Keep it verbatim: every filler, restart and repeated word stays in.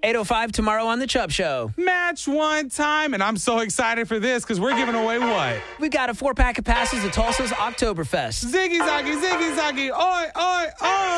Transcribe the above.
eight oh five tomorrow on The Chubb Show. Match one time, and I'm so excited for this because we're giving away what? We got a four-pack of passes to Tulsa's Oktoberfest. Ziggy Zaggy, Ziggy Zaggy, oi, oi, oi.